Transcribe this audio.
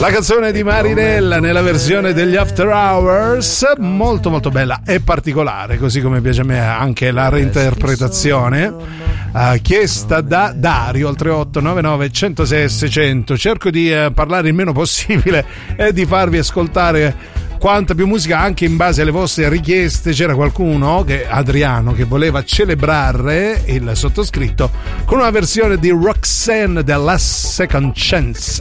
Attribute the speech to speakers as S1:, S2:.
S1: La canzone di Marinella nella versione degli After Hours, molto molto bella e particolare, così come piace a me anche la reinterpretazione chiesta da Dario al 3899 106 600. Cerco di parlare il meno possibile e di farvi ascoltare quanta più musica anche in base alle vostre richieste. C'era qualcuno, Adriano, che voleva celebrare il sottoscritto con una versione di Roxanne The Last Second Chance.